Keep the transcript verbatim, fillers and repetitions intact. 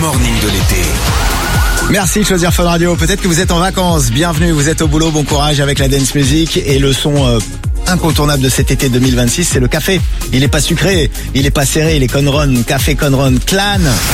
morning de l'été. Merci de choisir Fun Radio. Peut-être que vous êtes en vacances. Bienvenue, vous êtes au boulot. Bon courage avec la dance music. Et le son euh, incontournable de cet été deux mille vingt-six, c'est le café. Il est pas sucré, il est pas serré, il est Conron. Café Conron Clan.